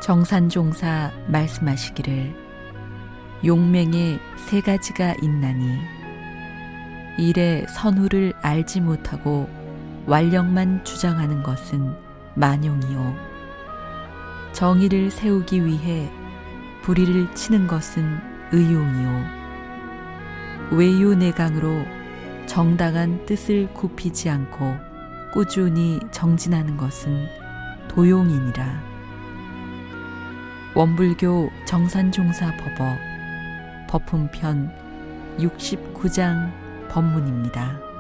정산종사 말씀하시기를 용맹에 세 가지가 있나니 일의 선후를 알지 못하고 완력만 주장하는 것은 만용이요 정의를 세우기 위해 불의를 치는 것은 의용이요 외유내강으로 정당한 뜻을 굽히지 않고 꾸준히 정진하는 것은 도용이니라. 원불교 정산종사법어 법품편 69장 법문입니다.